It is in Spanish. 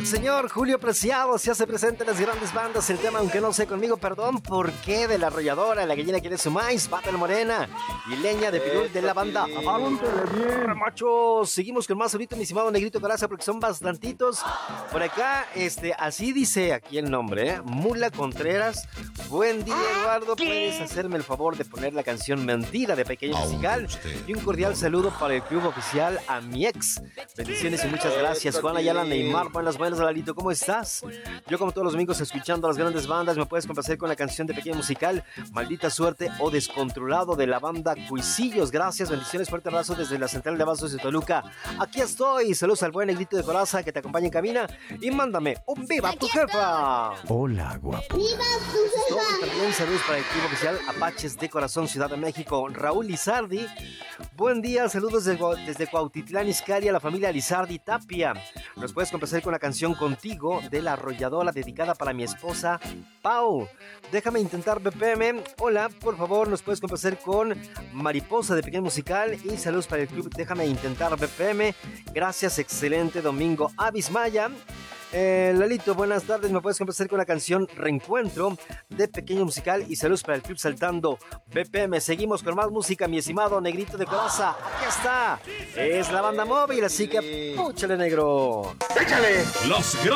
señor Julio Preciado se hace presente en las grandes bandas. El tema, aunque no sé conmigo, perdón, ¿por qué? De La Arrolladora, La Gallina Quiere Su Maíz, Pata la Morena y Leña de Pirul de la banda. Machos, seguimos con más ahorita, mi estimado Negrito Coraza, porque son bastantitos. Por acá, así dice aquí el nombre, Mula Contreras. Buen día, Eduardo. ¿Puedes hacerme el favor de poner la canción Mentira de Pequeño Musical? Y un cordial saludo para el club oficial a mi ex. Bendiciones y muchas gracias. Juan Ayala, Neymar, buenas, Lalito, ¿cómo estás? Yo, como todos los domingos, escuchando a las grandes bandas, me puedes complacer con la canción de Pequeño Musical, Maldita Suerte o Descontrolado, de la banda Cuisillos. Gracias, bendiciones, fuerte abrazo desde la central de Abastos de Toluca. Aquí estoy. Saludos al buen Negrito de Coraza que te acompaña en cabina y mándame un viva tu jefa. Hola, guapo. ¡Viva tu jefa! También saludos para el equipo oficial Apaches de Corazón, Ciudad de México. Raúl Lizardi, buen día, saludos desde Cuautitlán Izcalli a la familia Lizardi Tapia. Nos puedes complacer con la canción Contigo de La Arrolladora, dedicada para mi esposa Pau. Déjame intentar BPM. Hola, por favor, nos puedes complacer con Mariposa de Pequeño Musical y saludos para el club Déjame Intentar BPM. Gracias, excelente domingo. Avis Maya. Lalito, buenas tardes. Me puedes complacer con la canción Reencuentro de Pequeño Musical y saludos para el club Saltando BPM. Seguimos con más música, mi estimado Negrito de Coraza. Aquí está. Es la banda móvil, así que púchale, negro. ¡Échale! Los